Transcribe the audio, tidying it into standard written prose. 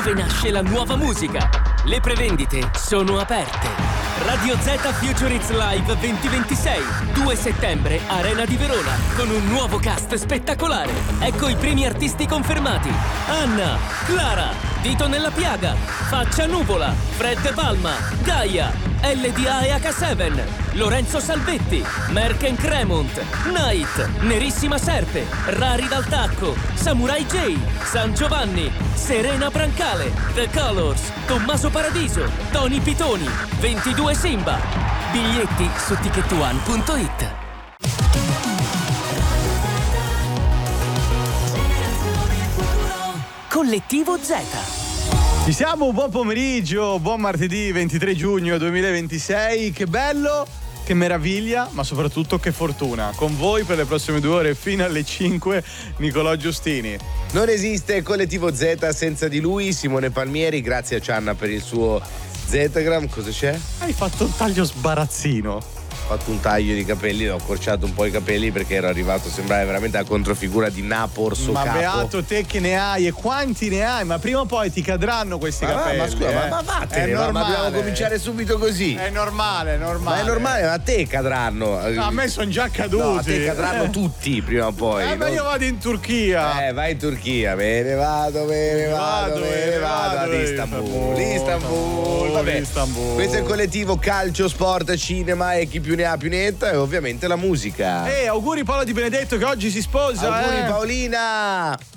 dove nasce la nuova musica. Le prevendite sono aperte. Radio Z Future Hits Live 2026, 2 settembre, Arena di Verona, con un nuovo cast spettacolare. Ecco i primi artisti confermati: Anna, Clara, Dito nella Piaga, Faccia Nuvola, Fred Palma, Gaia, LDA e H7, Lorenzo Salvetti, Merck Cremont, Night, Nerissima Serpe, Rari dal Tacco, Samurai J, San Giovanni, Serena Brancale, The Colors, Tommaso Paradiso, Tony Pitoni, 22 Simba. Biglietti su ticketone.it. Collettivo Z. Ci siamo, buon pomeriggio, buon martedì 23 giugno 2026. Che bello, che meraviglia, ma soprattutto che fortuna. Con voi per le prossime 2 ore fino alle 5 Nicolò Giustini. Non esiste Collettivo Z senza di lui, Simone Palmieri. Grazie a Cianna per il suo Zgram. Cosa c'è? Hai fatto un taglio sbarazzino. Ho fatto un taglio di capelli, ho accorciato un po' i capelli perché ero arrivato, sembrava veramente la controfigura di Napor Ma Capo. beato te che ne hai e quanti ne hai, ma prima o poi ti cadranno questi capelli. Ma scusa, ma vattene, è normale. ma dobbiamo cominciare subito così. È normale, è normale. Ma è normale, ma a te cadranno. No, a me sono già caduti. No, a te cadranno tutti prima o poi. Ma io vado in Turchia. Vai in Turchia, me ne vado ad Istanbul. Vabbè, Istanbul. Questo è il collettivo calcio, sport, cinema e chi più ne ha più ne ha, e ovviamente la musica. Auguri Paolo Di Benedetto che oggi si sposa. Auguri Paolina.